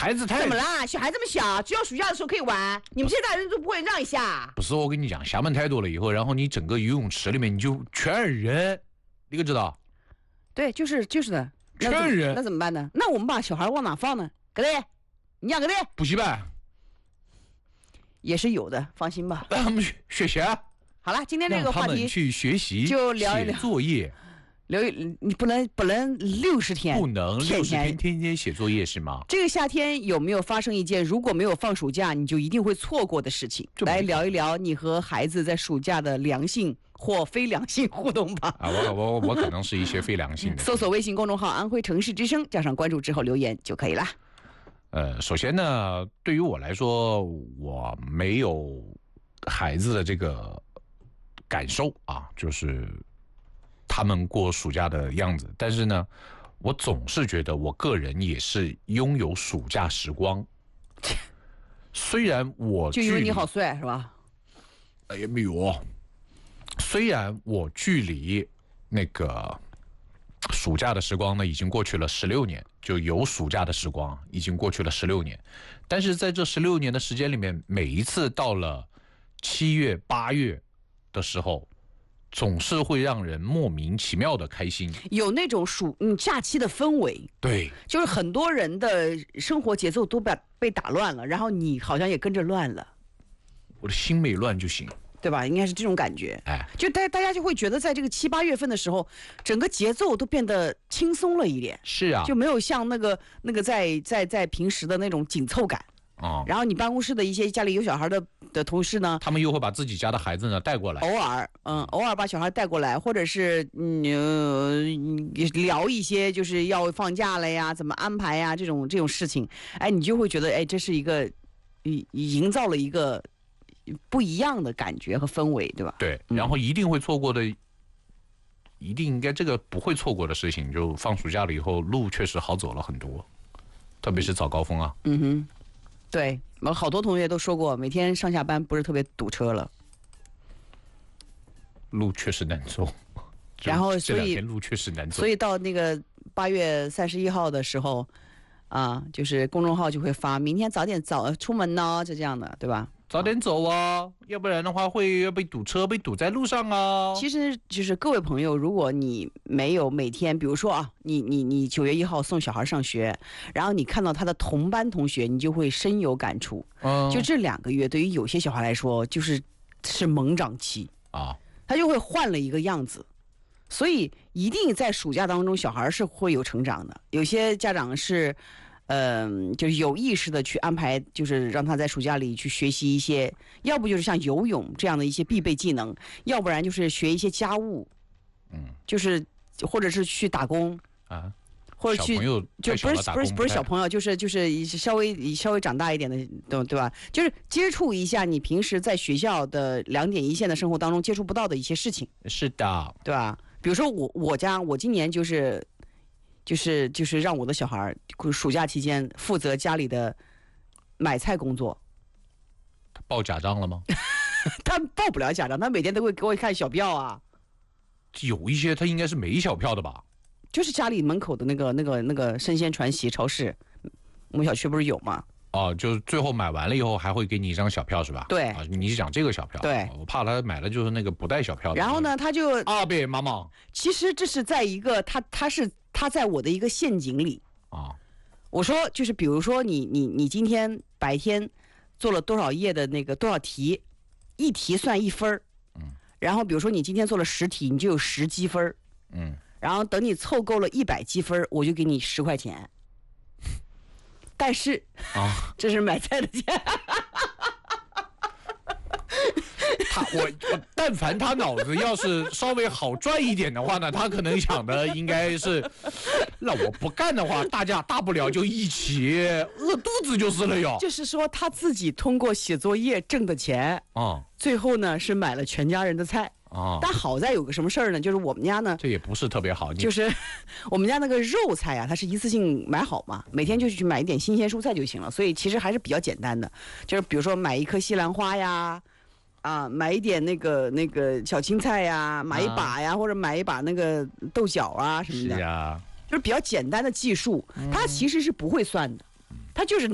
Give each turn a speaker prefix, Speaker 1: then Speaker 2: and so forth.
Speaker 1: 孩子太
Speaker 2: 怎么啦？小孩这么小，只有暑假的时候可以玩，你们这些大人都不会让一下？
Speaker 1: 不是，我跟你讲，厦门太多了以后，然后你整个游泳池里面你就全是人，你可知道？
Speaker 2: 对，就是的，
Speaker 1: 全是人，
Speaker 2: 那怎么办呢？那我们把小孩往哪放呢？搁这，你讲搁这，
Speaker 1: 补习班
Speaker 2: 也是有的，放心吧。
Speaker 1: 让他们去学习。
Speaker 2: 好了，今天这个话题
Speaker 1: 去学习，
Speaker 2: 就聊一聊
Speaker 1: 写作业。
Speaker 2: 你不能60天，
Speaker 1: 不能60天天天写作业是吗？
Speaker 2: 这个夏天有没有发生一件如果没有放暑假你就一定会错过的事情？来聊一聊你和孩子在暑假的良性或非良性互动吧。
Speaker 1: 我可能是一些非良性的。
Speaker 2: 搜索微信公众号安徽城市之声，加上关注之后留言就可以啦。
Speaker 1: 首先呢，对于我来说，我没有孩子的这个感受啊，就是他们过暑假的样子。但是呢，我总是觉得我个人也是拥有暑假时光。虽然我
Speaker 2: 就因为你好帅是吧？
Speaker 1: 也没有。虽然我距离那个暑假的时光呢已经过去了16年，就有暑假的时光已经过去了16年，但是在这16年的时间里面，每一次到了7月8月的时候，总是会让人莫名其妙的开心，
Speaker 2: 有那种假期的氛围。
Speaker 1: 对，
Speaker 2: 就是很多人的生活节奏都被打乱了，然后你好像也跟着乱了，
Speaker 1: 我的心没乱就行，
Speaker 2: 对吧？应该是这种感觉。
Speaker 1: 哎，
Speaker 2: 就大家就会觉得在这个7、8月份的时候，整个节奏都变得轻松了一点。
Speaker 1: 是啊，
Speaker 2: 就没有像那个在平时的那种紧凑感。然后你办公室的一些家里有小孩的同事呢，
Speaker 1: 他们又会把自己家的孩子呢带过来，
Speaker 2: 偶尔把小孩带过来，或者是聊一些就是要放假了呀，怎么安排呀这种事情，哎，你就会觉得哎，这是一个营造了一个不一样的感觉和氛围，对吧？
Speaker 1: 对，然后一定会错过的。一定应该这个不会错过的事情，就放暑假了以后，路确实好走了很多，特别是早高峰啊。
Speaker 2: 对，好多同学都说过，每天上下班不是特别堵车了。
Speaker 1: 路确实难走，
Speaker 2: 然后
Speaker 1: 这2天路确实难走，
Speaker 2: 所以到那个8月31号的时候，就是公众号就会发，明天早点出门呢，就这样的，对吧？
Speaker 1: 早点走啊，要不然的话会被堵车，被堵在路上啊。
Speaker 2: 其实就是各位朋友，如果你没有每天，比如说啊，你9月1号送小孩上学，然后你看到他的同班同学，你就会深有感触。就这2个月，对于有些小孩来说，是猛长期啊，他就会换了一个样子。所以一定在暑假当中，小孩是会有成长的。有些家长是。就是有意识的去安排，就是让他在暑假里去学习一些，要不就是像游泳这样的一些必备技能，要不然就是学一些家务，就是或者是去打工啊，或者去就不是小朋友，就是稍微长大一点的，对吧？就是接触一下你平时在学校的2点1线的生活当中接触不到的一些事情。
Speaker 1: 是的，
Speaker 2: 对吧？比如说我今年就是让我的小孩暑假期间负责家里的买菜工作。
Speaker 1: 他报假账了吗？
Speaker 2: 他报不了假账，他每天都会给我看小票啊。
Speaker 1: 有一些他应该是没小票的吧？
Speaker 2: 就是家里门口的那个生鲜传习超市，我们小区不是有吗？
Speaker 1: 哦，就是最后买完了以后还会给你一张小票是吧？
Speaker 2: 对，
Speaker 1: 你是讲这个小票？
Speaker 2: 对，
Speaker 1: 我怕他买了就是那个不带小票的。
Speaker 2: 然后呢，他就
Speaker 1: 别妈妈。
Speaker 2: 其实这是在一个他在我的一个陷阱里啊。我说就是比如说你今天白天做了多少页的那个多少题，一题算1分，然后比如说你今天做了10题，你就有10积分，然后等你凑够了100积分，我就给你10块钱。但是这是买菜的钱。
Speaker 1: 我但凡他脑子要是稍微好转一点的话呢，他可能想的应该是，那我不干的话，大不了就一起饿肚子就是了哟。
Speaker 2: 就是说他自己通过写作业挣的钱最后呢是买了全家人的菜。但好在有个什么事儿呢？就是我们家呢，
Speaker 1: 这也不是特别好，
Speaker 2: 就是我们家那个肉菜啊，它是一次性买好嘛，每天就去买一点新鲜蔬菜就行了，所以其实还是比较简单的。就是比如说买一颗西兰花呀，买一点那个小青菜呀，买一把呀，或者买一把那个豆角啊什么的，
Speaker 1: 是啊，
Speaker 2: 就是比较简单的计数，它其实是不会算的，它就是